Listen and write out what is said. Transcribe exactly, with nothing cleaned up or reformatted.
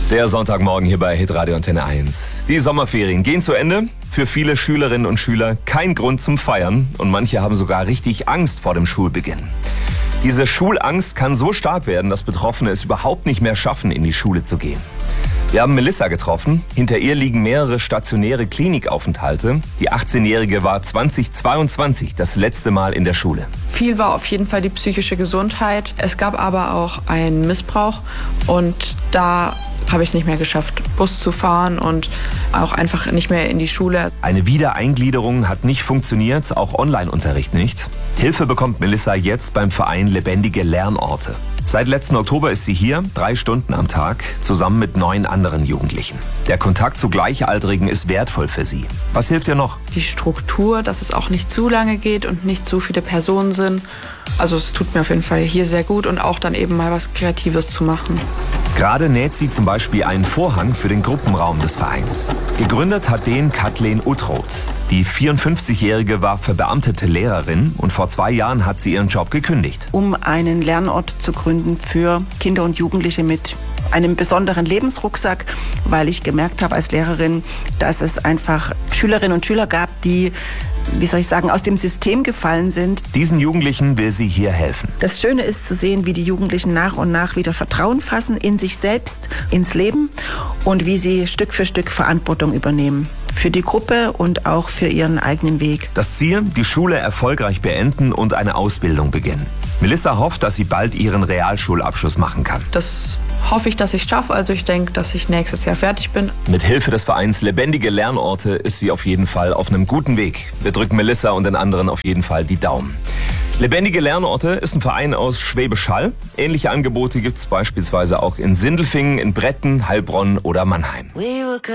Der Sonntagmorgen hier bei Hitradio Antenne eins. Die Sommerferien gehen zu Ende. Für viele Schülerinnen und Schüler kein Grund zum Feiern. Und manche haben sogar richtig Angst vor dem Schulbeginn. Diese Schulangst kann so stark werden, dass Betroffene es überhaupt nicht mehr schaffen, in die Schule zu gehen. Wir haben Melissa getroffen. Hinter ihr liegen mehrere stationäre Klinikaufenthalte. Die achtzehnjährige war zweitausendzweiundzwanzig das letzte Mal in der Schule. Viel war auf jeden Fall die psychische Gesundheit. Es gab aber auch einen Missbrauch und da habe ich es nicht mehr geschafft, Bus zu fahren und auch einfach nicht mehr in die Schule. Eine Wiedereingliederung hat nicht funktioniert, auch Online-Unterricht nicht. Hilfe bekommt Melissa jetzt beim Verein Lebendige Lernorte. Seit letzten Oktober ist sie hier, drei Stunden am Tag, zusammen mit neun anderen Jugendlichen. Der Kontakt zu Gleichaltrigen ist wertvoll für sie. Was hilft ihr noch? Die Struktur, dass es auch nicht zu lange geht und nicht zu viele Personen sind. Also es tut mir auf jeden Fall hier sehr gut und auch dann eben mal was Kreatives zu machen. Gerade näht sie zum Beispiel einen Vorhang für den Gruppenraum des Vereins. Gegründet hat den Kathleen Uttroth. Die vierundfünfzigjährige war verbeamtete Lehrerin und vor zwei Jahren hat sie ihren Job gekündigt. Um einen Lernort zu gründen für Kinder und Jugendliche mit einem besonderen Lebensrucksack, weil ich gemerkt habe als Lehrerin, dass es einfach Schülerinnen und Schüler gab, die, wie soll ich sagen, aus dem System gefallen sind. Diesen Jugendlichen will sie hier helfen. Das Schöne ist zu sehen, wie die Jugendlichen nach und nach wieder Vertrauen fassen in sich selbst, ins Leben und wie sie Stück für Stück Verantwortung übernehmen. Für die Gruppe und auch für ihren eigenen Weg. Das Ziel, die Schule erfolgreich beenden und eine Ausbildung beginnen. Melissa hofft, dass sie bald ihren Realschulabschluss machen kann. Das hoffe ich, dass ich es schaffe. Also ich denke, dass ich nächstes Jahr fertig bin. Mit Hilfe des Vereins Lebendige Lernorte ist sie auf jeden Fall auf einem guten Weg. Wir drücken Melissa und den anderen auf jeden Fall die Daumen. Lebendige Lernorte ist ein Verein aus Schwäbisch Hall. Ähnliche Angebote gibt es beispielsweise auch in Sindelfingen, in Bretten, Heilbronn oder Mannheim.